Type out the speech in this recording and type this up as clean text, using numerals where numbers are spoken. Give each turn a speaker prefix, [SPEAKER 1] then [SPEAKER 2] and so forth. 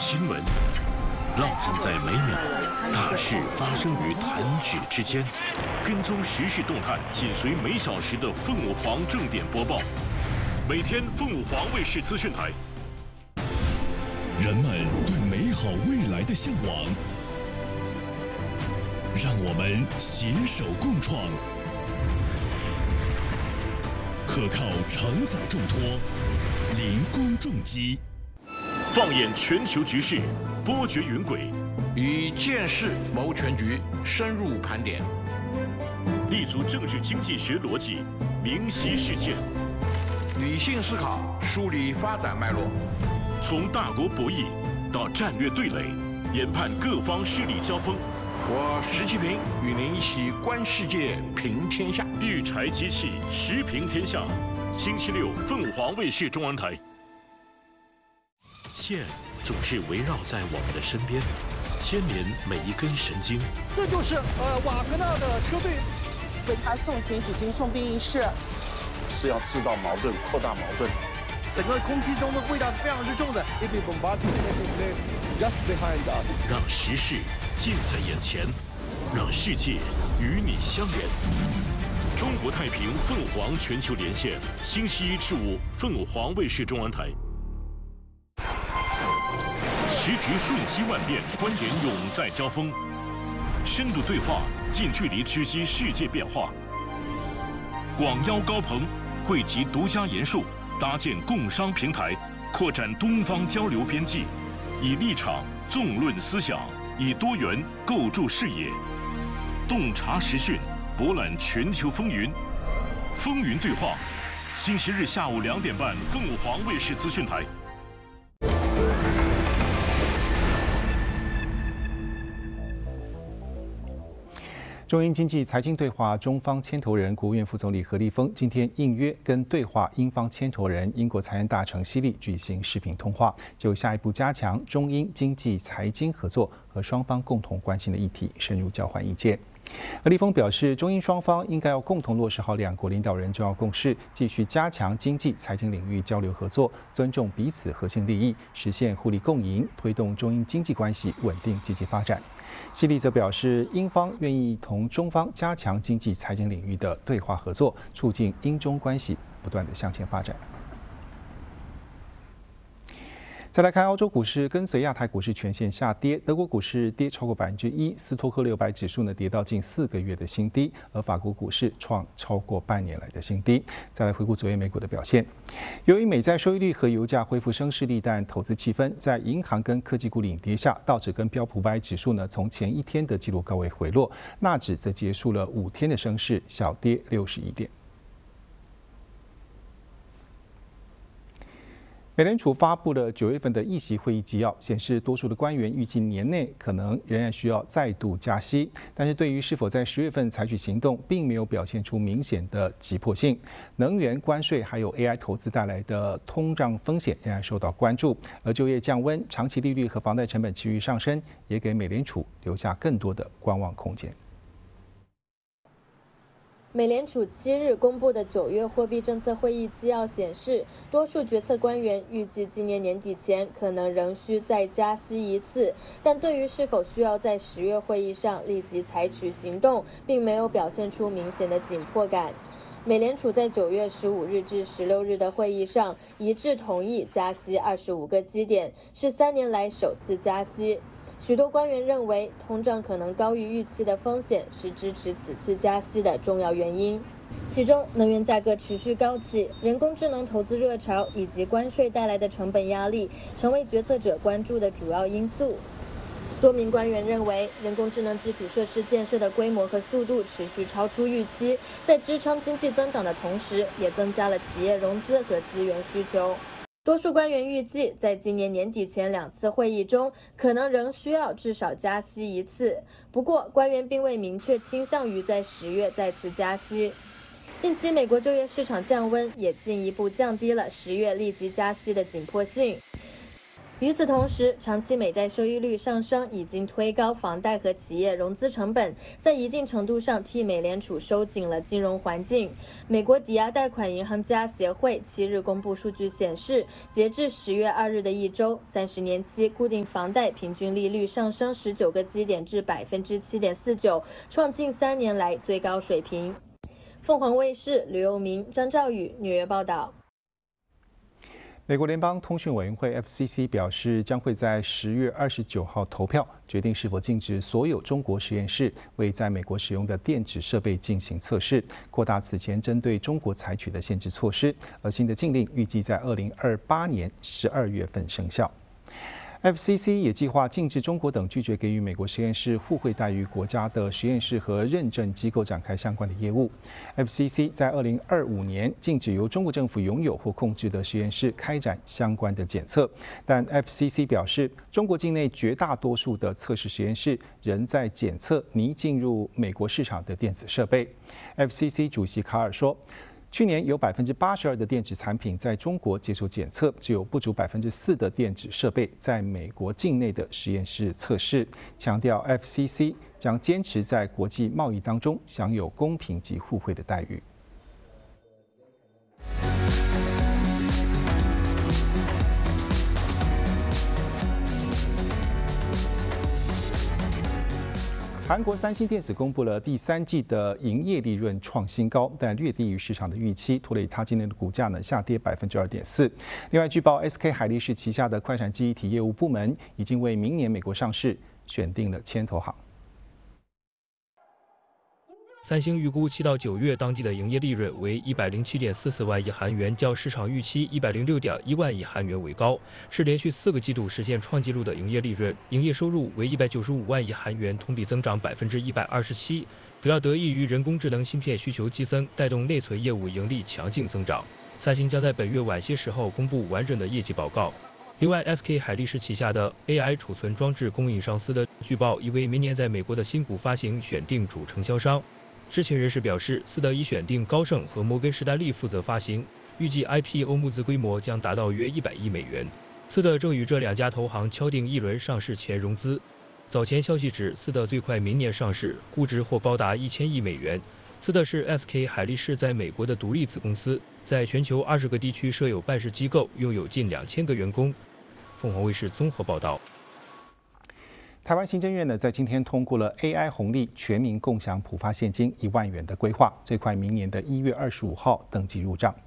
[SPEAKER 1] 新闻，烙印在每秒，大事发生于弹指之间。跟踪时事动态，紧随每小时的凤舞凰正点播报。每天凤舞凰卫视资讯台。
[SPEAKER 2] 人们对美好未来的向往，让我们携手共创。可靠承载重托，凌空重击。
[SPEAKER 1] 放眼全球局势，波谲云诡，
[SPEAKER 3] 以见识谋全局，深入盘点，
[SPEAKER 1] 立足政治经济学逻辑，明晰事件，
[SPEAKER 3] 理性思考，梳理发展脉络。
[SPEAKER 1] 从大国博弈到战略对垒，研判各方势力交锋。
[SPEAKER 3] 我石其平与您一起观世界，评天下。
[SPEAKER 1] 育才机器，时评天下。星期六，凤舞凰卫视中文台。线总是围绕在我们的身边，牵连每一根神经。
[SPEAKER 4] 这就是瓦格纳的车队
[SPEAKER 5] 为他送行举行送殡仪式，
[SPEAKER 6] 是要制造矛盾，扩大矛盾。
[SPEAKER 4] 整个空气中的味道是非常之重的。Just behind us，
[SPEAKER 1] 让时事近在眼前，让世界与你相连。中国太平凤舞凰全球连线，星期一至五，凤舞凰卫视中文台。时局瞬息万变，观点永在交锋，深度对话，近距离直击世界变化。广邀高朋，汇集独家研述，搭建共商平台，扩展东方交流边际，以立场纵论思想，以多元构筑视野，洞察时讯，博览全球风云。风云对话，星期日下午2点半，凤舞凰卫视资讯台。
[SPEAKER 7] 中英经济财经对话中方牵头人国务院副总理何立峰今天应约跟对话英方牵头人英国财政大臣希利举行视频通话，就下一步加强中英经济财经合作和双方共同关心的议题深入交换意见。何立峰表示，中英双方应该要共同落实好两国领导人重要共识，继续加强经济财经领域交流合作，尊重彼此核心利益，实现互利共赢，推动中英经济关系稳定积极发展。希利则表示，英方愿意同中方加强经济财经领域的对话合作，促进英中关系不断的向前发展。再来看澳洲股市，跟随亚太股市全线下跌，德国股市跌超过1%，斯托克600指数呢跌到近4个月的新低，而法国股市创超过半年来的新低。再来回顾昨夜美股的表现，由于美债收益率和油价恢复升势利淡，投资气氛在银行跟科技股领跌下，道指跟标普500指数呢从前一天的纪录高位回落，纳指则结束了5天的升势，小跌61点。美联储发布了9月份的议息会议纪要，显示多数的官员预计年内可能仍然需要再度加息，但是对于是否在10月份采取行动，并没有表现出明显的急迫性。能源、关税还有 AI 投资带来的通胀风险仍然受到关注，而就业降温、长期利率和房贷成本持续上升，也给美联储留下更多的观望空间。
[SPEAKER 8] 美联储7日公布的9月货币政策会议纪要显示，多数决策官员预计今年年底前可能仍需再加息一次，但对于是否需要在10月会议上立即采取行动，并没有表现出明显的紧迫感。美联储在9月15日至16日的会议上一致同意加息25个基点，是3年来首次加息。许多官员认为，通胀可能高于预期的风险是支持此次加息的重要原因。其中，能源价格持续高企、人工智能投资热潮以及关税带来的成本压力，成为决策者关注的主要因素。多名官员认为，人工智能基础设施建设的规模和速度持续超出预期，在支撑经济增长的同时，也增加了企业融资和资源需求。多数官员预计，在今年年底前2次会议中，可能仍需要至少加息一次。不过，官员并未明确倾向于在10月再次加息。近期美国就业市场降温，也进一步降低了10月立即加息的紧迫性。 与此同时，长期美债收益率上升已经推高房贷和企业融资成本，在一定程度上替美联储收紧了金融环境。美国抵押贷款银行家协会7日公布数据显示，截至10月2日的一周，30年期固定房贷平均利率上升19个基点至7.49%，创近3年来最高水平。凤凰卫视吕佑明、张兆宇纽约报道。
[SPEAKER 7] 美国联邦通讯委员会 FCC 表示，将会在10月29号投票，决定是否禁止所有中国实验室为在美国使用的电子设备进行测试，扩大此前针对中国采取的限制措施。而新的禁令预计在2028年12月份生效。FCC 也计划禁止中国等拒绝给予美国实验室互惠待遇国家的实验室和认证机构展开相关的业务。FCC 在2025年禁止由中国政府拥有或控制的实验室开展相关的检测，但 FCC 表示，中国境内绝大多数的测试实验室仍在检测拟进入美国市场的电子设备。FCC 主席卡尔说，去年有82%的电子产品在中国接受检测，只有不足4%的电子设备在美国境内的实验室测试。强调 FCC 将坚持在国际贸易当中享有公平及互惠的待遇。韩国三星电子公布了第3季的营业利润创新高，但略低于市场的预期，拖累它今年的股价下跌2.4%。另外，据报 SK 海力士旗下的快闪记忆体业务部门已经为明年美国上市选定了牵头行。
[SPEAKER 9] 三星预估7到9月当季的营业利润为107.44万亿韩元，较市场预期106.1万亿韩元为高，是连续4个季度实现创纪录的营业利润。营业收入为195万亿韩元，同比增长127%，主要得益于人工智能芯片需求激增，带动内存业务盈利强劲增长。三星将在本月晚些时候公布完整的业绩报告。另外 ，SK 海力士旗下的 AI 储存装置供应商斯德据报已为明年在美国的新股发行选定主承销商。知情人士表示，斯德已选定高盛和摩根士丹利负责发行，预计 IPO 募资规模将达到约100亿美元。斯德正与这2家投行敲定一轮上市前融资。早前消息指，斯德最快明年上市，估值或高达1000亿美元。斯德是 SK 海力士在美国的独立子公司，在全球20个地区设有办事机构，拥有近2000个员工。凤凰卫视综合报道。
[SPEAKER 7] 台湾行政院在今天通过了 AI 红利全民共享普发现金1万元的规划，最快明年的1月25号登记入账。